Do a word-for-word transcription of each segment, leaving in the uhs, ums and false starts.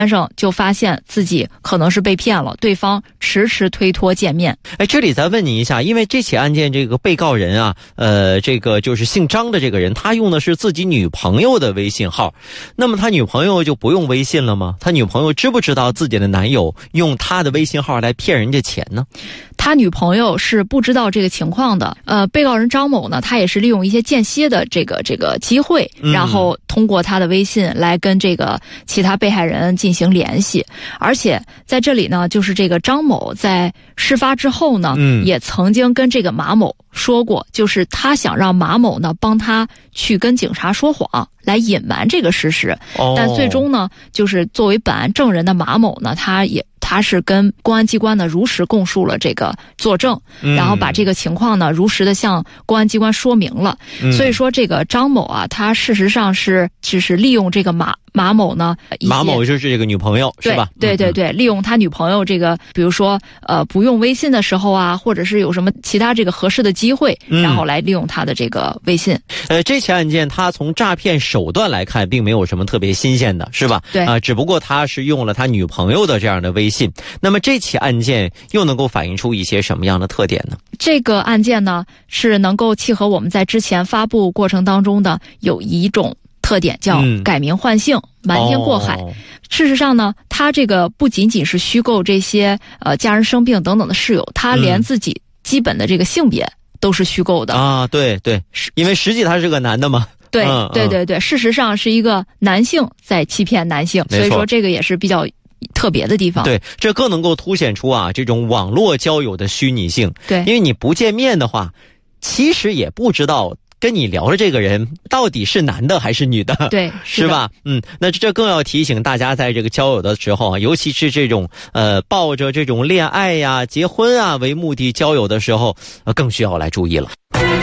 先生就发现自己可能是被骗了，对方迟迟推脱见面。 哎，这里再问你一下，因为这起案件这个被告人啊，呃，这个就是姓张的这个人，他用的是自己女朋友的微信号，那么他女朋友就不用微信了吗？他女朋友知不知道自己的男友用他的微信号来骗人家钱呢？ 他女朋友是不知道这个情况的。呃，被告人张某呢，他也是利用一些间歇的这个这个机会，然后通过他的微信来跟这个其他被害人进行联系。而且在这里呢，就是这个张某在事发之后呢，嗯，也曾经跟这个马某说过，就是他想让马某呢帮他去跟警察说谎，来隐瞒这个事实。哦，但最终呢，就是作为本案证人的马某呢，他也他是跟公安机关呢如实供述了这个作证，然后把这个情况呢如实的向公安机关说明了。嗯，所以说这个张某啊，他事实上是只是利用这个马马某呢， 马某就是这个女朋友是吧？ 对对对，利用他女朋友这个，比如说呃不用微信的时候啊，或者是有什么其他这个合适的机会，然后来利用他的这个微信。 呃，这起案件他从诈骗手段来看，并没有什么特别新鲜的，是吧？ 对啊， 呃，只不过他是用了他女朋友的这样的微信。那么这起案件又能够反映出一些什么样的特点呢？ 这个案件呢，是能够契合我们在之前发布过程当中的有一种特点，叫改名换姓、嗯、瞒天过海。哦，事实上呢，他这个不仅仅是虚构这些呃家人生病等等的事由，他连自己基本的这个性别都是虚构的。 嗯、啊，对对，因为实际他是个男的嘛。 对、 嗯、 对对对，事实上是一个男性在欺骗男性，所以说这个也是比较特别的地方。 对，这更能够凸显出啊这种网络交友的虚拟性。 对， 因为你不见面的话，其实也不知道跟你聊的这个人到底是男的还是女的。 对， 是吧？嗯，那这更要提醒大家，在这个交友的时候啊，尤其是这种呃抱着这种恋爱呀、结婚啊为目的交友的时候，呃，更需要来注意了。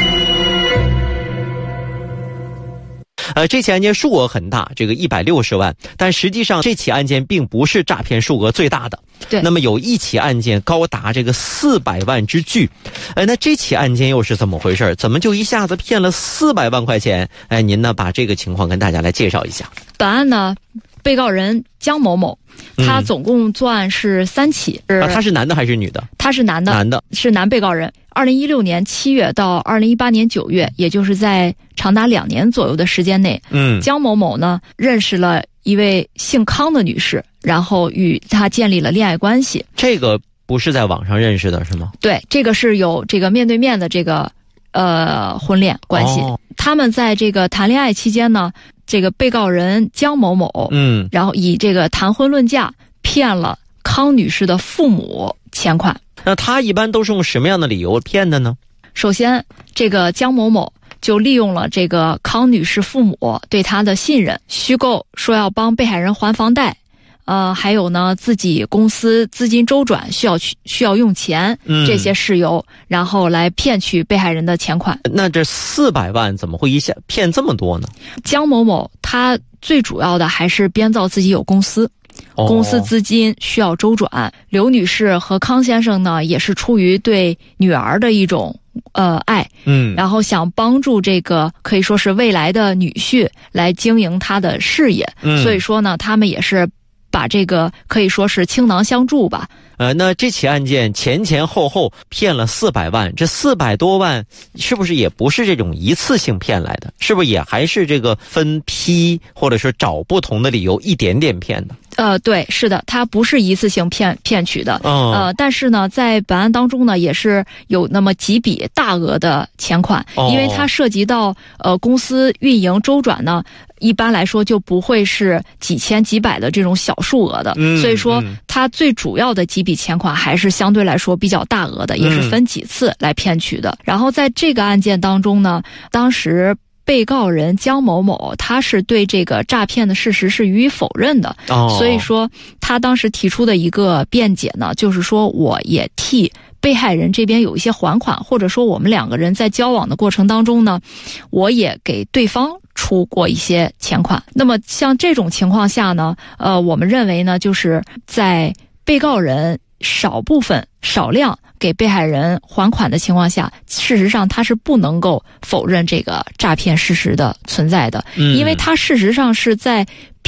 呃，这起案件数额很大，这个一百六十万，但实际上这起案件并不是诈骗数额最大的。 对， 那么有一起案件高达这个四百万之巨。呃，那这起案件又是怎么回事？怎么就一下子骗了四百万块钱？哎，您呢把这个情况跟大家来介绍一下。 本案呢，被告人江某某，他总共作案是三起。 嗯、啊，他是男的还是女的？ 他是男的， 男的， 是男被告人。二零一六年七月到二零一八年九月，也就是在长达两年左右的时间内，嗯，江某某呢认识了一位姓康的女士，然后与她建立了恋爱关系。 这个不是在网上认识的是吗？ 对，这个是有这个面对面的这个呃婚恋关系。哦，他们在这个谈恋爱期间呢，这个被告人江某某，嗯，然后以这个谈婚论嫁骗了康女士的父母钱款。 那他一般都是用什么样的理由骗的呢？ 首先，这个江某某就利用了这个康女士父母对他的信任，虚构说要帮被害人还房贷，呃，还有呢自己公司资金周转需要需要用钱，嗯，这些事由，然后来骗取被害人的钱款。 那这四百万怎么会一下骗这么多呢？ 江某某他最主要的还是编造自己有公司。公司资金需要周转，哦，刘女士和康先生呢，也是出于对女儿的一种呃爱，嗯，然后想帮助这个可以说是未来的女婿来经营他的事业，嗯，所以说呢，他们也是把这个可以说是倾囊相助吧。 呃，那这起案件前前后后骗了四百万，这四百多万是不是也不是这种一次性骗来的？是不是也还是这个分批或者是找不同的理由一点点骗的？ 呃，对，是的，它不是一次性骗骗取的，哦，呃，但是呢，在本案当中呢，也是有那么几笔大额的钱款，哦，因为它涉及到呃公司运营周转呢，一般来说就不会是几千几百的这种小数额的，嗯，所以说它最主要的几笔钱款还是相对来说比较大额的，也是分几次来骗取的。嗯，然后在这个案件当中呢，当时被告人江某某他是对这个诈骗的事实是予以否认的，哦，所以说他当时提出的一个辩解呢，就是说我也替被害人这边有一些还款，或者说我们两个人在交往的过程当中呢，我也给对方出过一些钱款。那么像这种情况下呢，呃，我们认为呢，就是在被告人少部分少量给被害人还款的情况下，事实上他是不能够否认这个诈骗事实的存在的，嗯，因为他事实上是在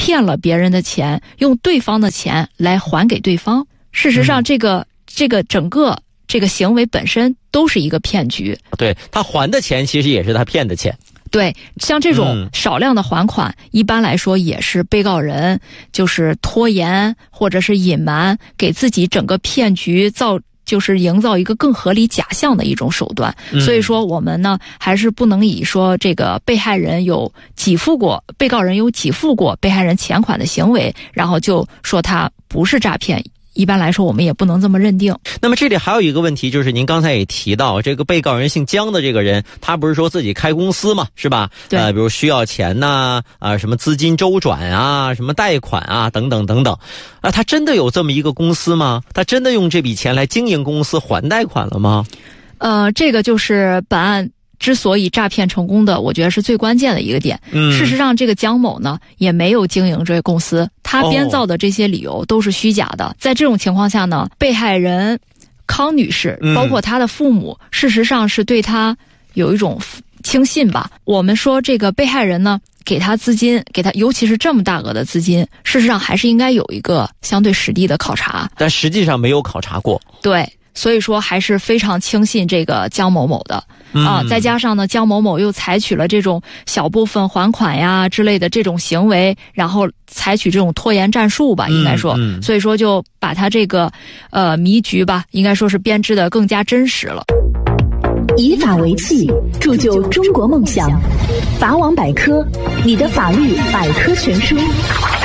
骗了别人的钱，用对方的钱来还给对方。事实上，这个、嗯、这个整个这个行为本身都是一个骗局。 对，他还的钱其实也是他骗的钱。 对，像这种少量的还款、嗯、一般来说也是被告人就是拖延或者是隐瞒，给自己整个骗局造就是营造一个更合理假象的一种手段。 嗯、 所以说我们呢还是不能以说这个被害人有给付过被告人有给付过被害人钱款的行为，然后就说他不是诈骗。一般来说我们也不能这么认定。 那么这里还有一个问题，就是您刚才也提到，这个被告人姓姜的这个人，他不是说自己开公司嘛，是吧？ 对。 呃，比如需要钱呐、啊，啊，什么资金周转啊，什么贷款啊，等等等等。啊，他真的有这么一个公司吗？他真的用这笔钱来经营公司还贷款了吗？ 呃，这个就是本案之所以诈骗成功的，我觉得是最关键的一个点。 嗯， 事实上，这个姜某呢也没有经营这个公司，他编造的这些理由都是虚假的。哦、在这种情况下呢，被害人康女士，包括她的父母，嗯、事实上是对她有一种轻信吧。我们说这个被害人呢，给他资金，给他尤其是这么大额的资金，事实上还是应该有一个相对实地的考察， 但实际上没有考察过。 对。所以说还是非常轻信这个姜某某的啊、 嗯， 再加上呢，姜某某又采取了这种小部分还款呀之类的这种行为，然后采取这种拖延战术吧，应该说， 嗯嗯、 所以说就把他这个呃迷局吧，应该说是编织的更加真实了。 以法为器，铸就中国梦想。法网百科，你的法律百科全书。